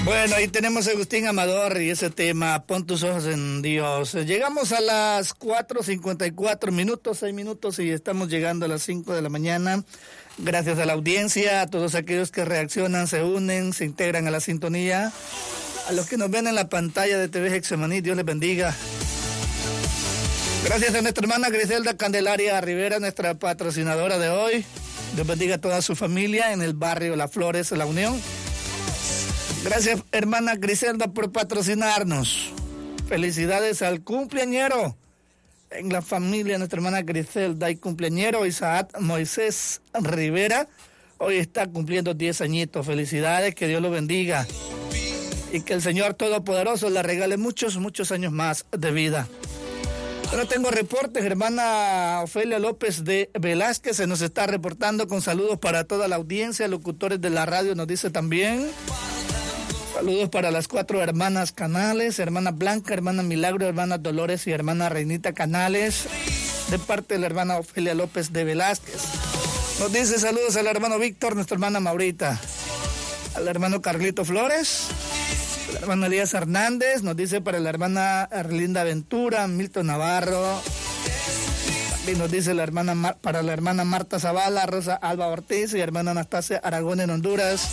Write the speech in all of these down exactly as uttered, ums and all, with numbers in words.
Bueno, ahí tenemos a Agustín Amador y ese tema, pon tus ojos en Dios. Llegamos a las cuatro cincuenta y cuatro minutos, seis minutos y estamos llegando a las cinco de la mañana. Gracias a la audiencia, a todos aquellos que reaccionan, se unen, se integran a la sintonía. A los que nos ven en la pantalla de T V Hexemaní, Dios les bendiga. Gracias a nuestra hermana Griselda Candelaria Rivera, nuestra patrocinadora de hoy. Dios bendiga a toda su familia en el barrio Las Flores, La Unión. Gracias, hermana Griselda, por patrocinarnos. Felicidades al cumpleañero. En la familia, nuestra hermana Griselda y cumpleañero Isaac Moisés Rivera. Hoy está cumpliendo diez añitos. Felicidades, que Dios lo bendiga. Y que el Señor Todopoderoso le regale muchos, muchos años más de vida. Bueno, tengo reportes. Hermana Ofelia López de Velázquez se nos está reportando con saludos para toda la audiencia. Locutores de la radio nos dice también. Saludos para las cuatro hermanas Canales, hermana Blanca, hermana Milagro, hermana Dolores y hermana Reinita Canales, de parte de la hermana Ofelia López de Velázquez. Nos dice saludos al hermano Víctor, nuestra hermana Maurita, al hermano Carlito Flores, al hermano Elías Hernández, nos dice para la hermana Erlinda Ventura, Milton Navarro, también nos dice la hermana Mar- para la hermana Marta Zavala, Rosa Alba Ortiz y hermana Anastasia Aragón en Honduras.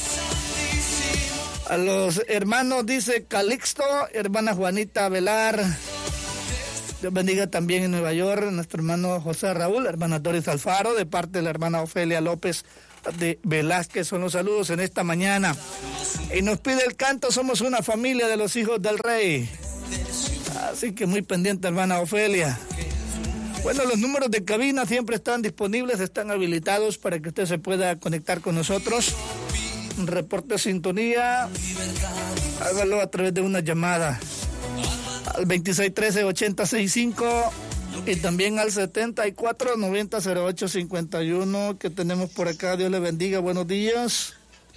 A los hermanos, dice Calixto, hermana Juanita Velar. Dios bendiga también en Nueva York, nuestro hermano José Raúl, hermana Doris Alfaro, de parte de la hermana Ofelia López de Velázquez. Son los saludos en esta mañana. Y nos pide el canto, somos una familia de los hijos del rey. Así que muy pendiente, hermana Ofelia. Bueno, los números de cabina siempre están disponibles, están habilitados para que usted se pueda conectar con nosotros. Reporte de sintonía, hágalo a través de una llamada al veintiséis trece ochenta sesenta y cinco y también al setenta y cuatro noventa cero ocho cincuenta y uno que tenemos por acá. Dios le bendiga, buenos días.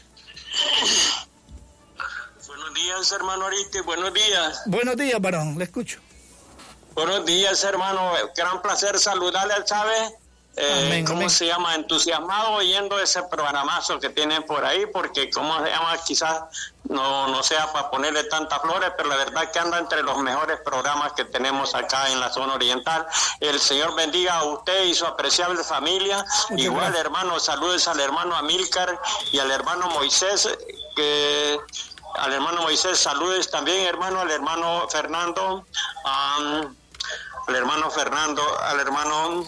Buenos días, hermano Ariste, buenos días. Buenos días, varón, le escucho. Buenos días, hermano, gran placer saludarle, ¿sabe? Eh, amén, ¿Cómo amén. se llama? Entusiasmado oyendo ese programazo que tienen por ahí, porque ¿cómo se llama? Quizás no, no sea para ponerle tantas flores, pero la verdad que anda entre los mejores programas que tenemos acá en la zona oriental. El Señor bendiga a usted y su apreciable familia. Muchas Igual, gracias. Hermano, saludos al hermano Amílcar y al hermano Moisés, que... Al hermano Moisés, saludos también, hermano, al hermano Fernando, um, al hermano Fernando, al hermano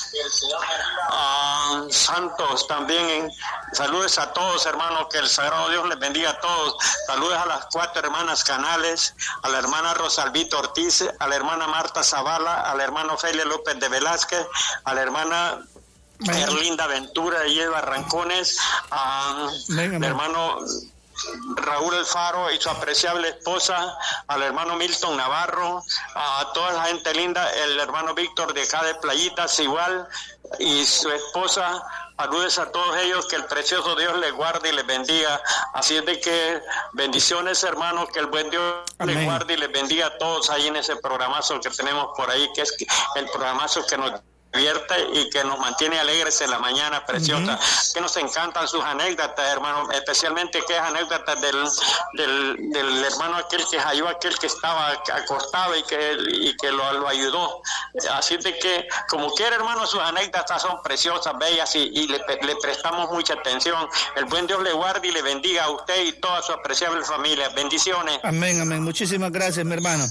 uh, Santos también. Saludos a todos, hermanos, que el Sagrado Dios les bendiga a todos. Saludos a las cuatro hermanas Canales, a la hermana Rosalvita Ortiz, a la hermana Marta Zavala, a la hermana Ofelia López de Velázquez, a la hermana Erlinda Ventura y Eva Rancones, a el hermano Raúl Alfaro y su apreciable esposa, al hermano Milton Navarro, a toda la gente linda, el hermano Víctor de acá de Playitas igual, y su esposa. Saludos a todos ellos, que el precioso Dios les guarde y les bendiga. Así es de que bendiciones, hermanos, que el buen Dios amén. Les guarde y les bendiga a todos ahí en ese programazo que tenemos por ahí, que es el programazo que nos divierte y que nos mantiene alegres en la mañana preciosa. Uh-huh. Que nos encantan sus anécdotas, hermano, especialmente que es anécdotas del, del, del hermano aquel que halló aquel que estaba acostado y que, y que lo, lo ayudó. Así de que, como quiera, hermano, sus anécdotas son preciosas, bellas y, y le, le prestamos mucha atención. El buen Dios le guarde y le bendiga a usted y toda su apreciable familia. Bendiciones. Amén, amén. Muchísimas gracias, mi hermano.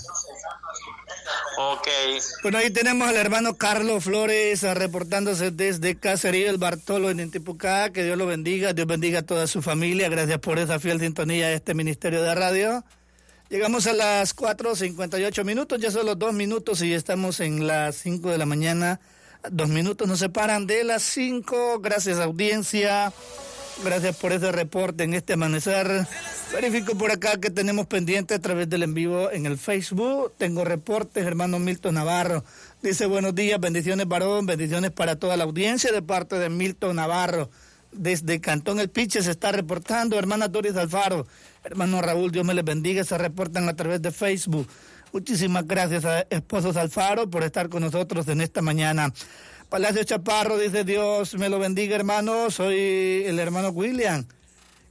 Ok. Bueno, ahí tenemos al hermano Carlos Flores reportándose desde Caserío El Bartolo en Intipucá. Que Dios lo bendiga, Dios bendiga a toda su familia. Gracias por esa fiel sintonía a este ministerio de radio. Llegamos a las cuatro cincuenta y ocho minutos, ya son los dos minutos y estamos en las cinco de la mañana. Dos minutos nos separan de las cinco. Gracias, audiencia. Gracias por ese reporte en este amanecer. Verifico por acá que tenemos pendiente a través del en vivo en el Facebook. Tengo reportes, hermano Milton Navarro. Dice, buenos días, bendiciones, varón, bendiciones para toda la audiencia de parte de Milton Navarro. Desde Cantón El Piche se está reportando, hermana Doris Alfaro, hermano Raúl, Dios me les bendiga, se reportan a través de Facebook. Muchísimas gracias a Esposos Alfaro por estar con nosotros en esta mañana. Palacio Chaparro dice, Dios me lo bendiga, hermano, soy el hermano William,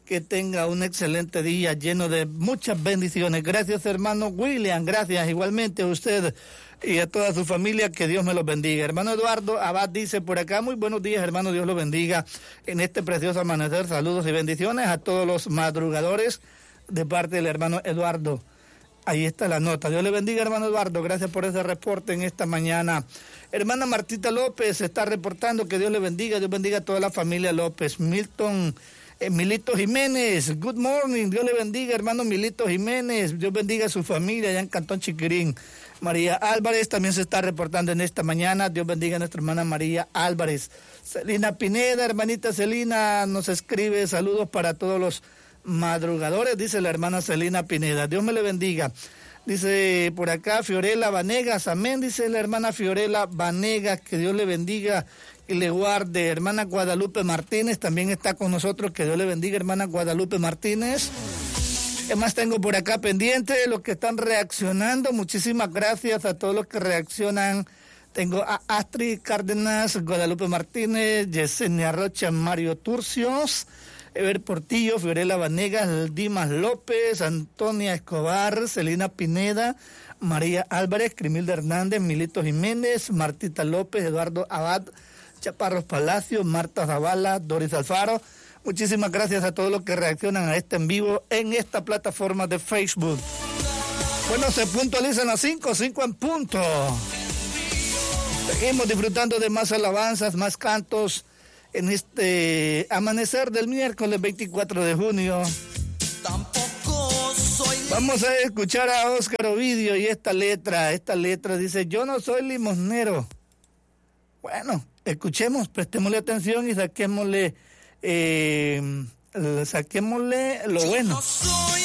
que tenga un excelente día lleno de muchas bendiciones. Gracias, hermano William, gracias igualmente a usted y a toda su familia, que Dios me los bendiga. Hermano Eduardo Abad dice por acá, muy buenos días, hermano, Dios los bendiga en este precioso amanecer. Saludos y bendiciones a todos los madrugadores de parte del hermano Eduardo. Ahí está la nota. Dios le bendiga, hermano Eduardo. Gracias por ese reporte en esta mañana. Hermana Martita López está reportando que Dios le bendiga. Dios bendiga a toda la familia López. Milton eh, Milito Jiménez, good morning. Dios le bendiga, hermano Milito Jiménez. Dios bendiga a su familia allá en Cantón Chiquirín. María Álvarez también se está reportando en esta mañana. Dios bendiga a nuestra hermana María Álvarez. Celina Pineda, hermanita Celina, nos escribe saludos para todos los madrugadores, dice la hermana Celina Pineda. Dios me le bendiga. Dice por acá Fiorella Vanegas, amén, dice la hermana Fiorella Vanegas, que Dios le bendiga y le guarde. Hermana Guadalupe Martínez también está con nosotros, que Dios le bendiga, hermana Guadalupe Martínez. ¿Qué más tengo por acá pendiente? Los que están reaccionando, muchísimas gracias a todos los que reaccionan. Tengo a Astrid Cárdenas, Guadalupe Martínez, Yesenia Rocha, Mario Turcios, Ever Portillo, Fiorella Vanegas, Dimas López, Antonia Escobar, Celina Pineda, María Álvarez, Crimilda Hernández, Milito Jiménez, Martita López, Eduardo Abad, Chaparros Palacio, Marta Zavala, Doris Alfaro. Muchísimas gracias a todos los que reaccionan a este en vivo en esta plataforma de Facebook. Bueno, se puntualizan las cinco, cinco en punto. Seguimos disfrutando de más alabanzas, más cantos en este amanecer del miércoles veinticuatro de junio. Vamos a escuchar a Óscar Ovidio y esta letra, esta letra dice, yo no soy limosnero. Bueno, escuchemos, prestémosle atención y saquémosle, eh, saquémosle lo bueno.